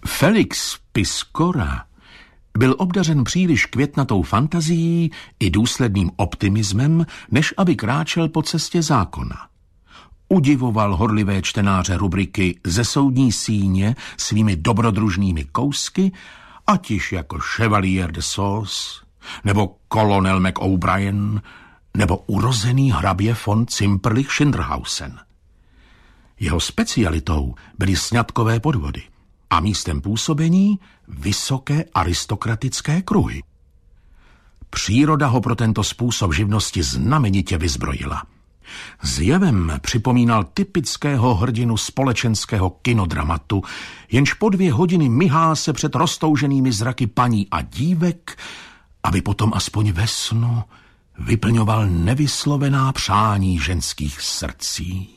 Felix Piskora byl obdařen příliš květnatou fantazií i důsledným optimismem, než aby kráčel po cestě zákona. Udivoval horlivé čtenáře rubriky Ze soudní síně svými dobrodružnými kousky, ať již jako Chevalier de Sauce, nebo kolonel McO'Brien, nebo urozený hrabě von Zimperlich-Schinderhausen. Jeho specialitou byly sňatkové podvody a místem působení vysoké aristokratické kruhy. Příroda ho pro tento způsob živnosti znamenitě vyzbrojila. Zjevem připomínal typického hrdinu společenského kinodramatu, jenž po 2 hodiny myhá se před roztouženými zraky paní a dívek, aby potom aspoň ve snu vyplňoval nevyslovená přání ženských srdcí.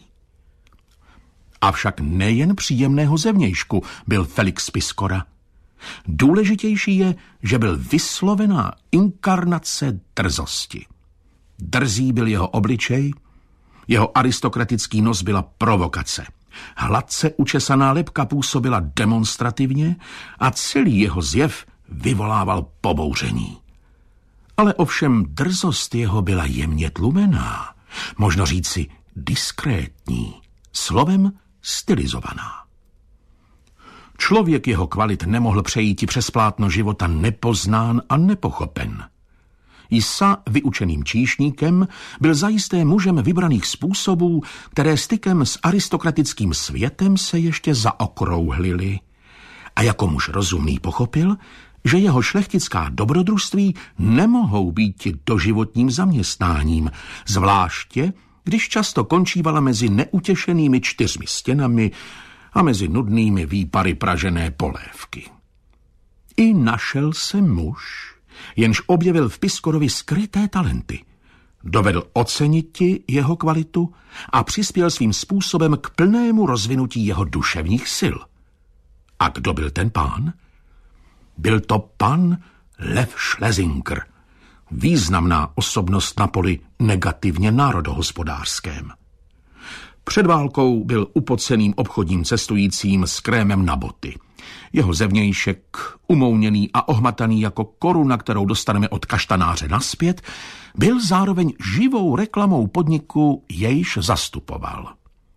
Avšak nejen příjemného zevnějšku byl Felix Piskora. Důležitější je, že byl vyslovená inkarnace drzosti. Drzý byl jeho obličej, jeho aristokratický nos byla provokace. Hladce učesaná lebka působila demonstrativně a celý jeho zjev vyvolával pobouření. Ale ovšem drzost jeho byla jemně tlumená, možno říci diskrétní, slovem stylizovaná. Člověk jeho kvalit nemohl přejít přes plátno života nepoznán a nepochopen. Jsa vyučeným číšníkem byl zajisté mužem vybraných způsobů, které stykem s aristokratickým světem se ještě zaokrouhlily. A jako muž rozumný pochopil, že jeho šlechtická dobrodružství nemohou být doživotním zaměstnáním, zvláště když často končívala mezi neutěšenými 4 stěnami a mezi nudnými výpary pražené polévky. I našel se muž, jenž objevil v Piskorovi skryté talenty. Dovedl oceniti jeho kvalitu a přispěl svým způsobem k plnému rozvinutí jeho duševních sil. A kdo byl ten pán? Byl to pan Lev Schlesinger, významná osobnost na poli negativně národohospodářském. Před válkou byl upoceným obchodním cestujícím s krémem na boty. Jeho zevnějšek, umouněný a ohmataný jako koruna, kterou dostaneme od kaštanáře nazpět, byl zároveň živou reklamou podniku, jejž zastupoval.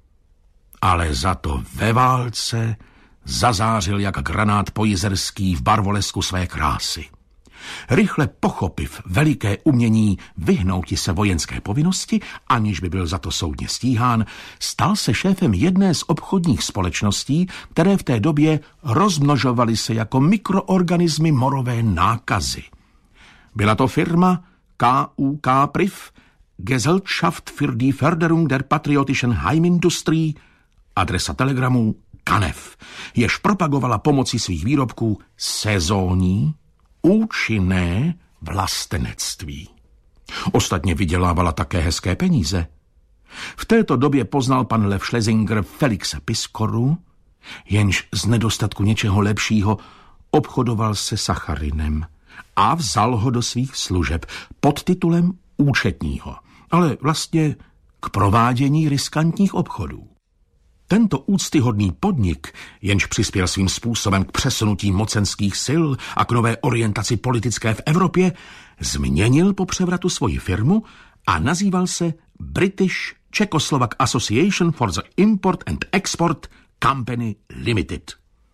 Ale za to ve válce zazářil jak granát pojizerský v barvolesku své krásy. Rychle pochopiv veliké umění vyhnouti se vojenské povinnosti, aniž by byl za to soudně stíhán, stal se šéfem jedné z obchodních společností, které v té době rozmnožovaly se jako mikroorganismy morové nákazy. Byla to firma KUK Priv, Gesellschaft für die Förderung der patriotischen Heimindustrie, adresa telegramů Kanev, jež propagovala pomocí svých výrobků sezónní, účinné vlastenectví. Ostatně vydělávala také hezké peníze. V této době poznal pan Lev Schlesinger Felixe Piskoru, jenž z nedostatku něčeho lepšího obchodoval se sacharinem a vzal ho do svých služeb pod titulem účetního, ale vlastně k provádění riskantních obchodů. Tento úctyhodný podnik, jenž přispěl svým způsobem k přesunutí mocenských sil a k nové orientaci politické v Evropě, změnil po převratu svoji firmu a nazýval se British Czechoslovak Association for the Import and Export Company Limited.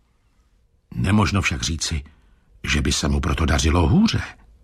Nemožno však říci, že by se mu proto dařilo hůře.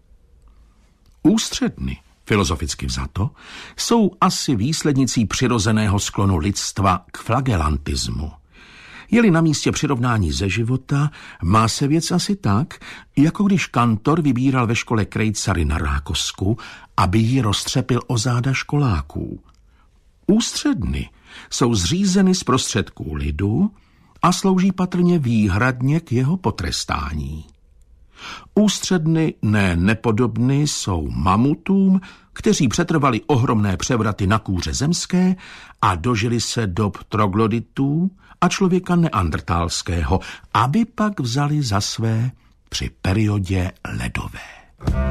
Ústředny, filozoficky vzato, jsou asi výslednicí přirozeného sklonu lidstva k flagelantismu. Je-li na místě přirovnání ze života, má se věc asi tak, jako když kantor vybíral ve škole krejcary na rákosku, aby ji roztřepil o záda školáků. Ústředny jsou zřízeny z prostředků lidu a slouží patrně výhradně k jeho potrestání. Ústředny nepodobny jsou mamutům, kteří přetrvali ohromné převraty na kůře zemské a dožili se dob trogloditů a člověka neandertálského, aby pak vzali za své při periodě ledové.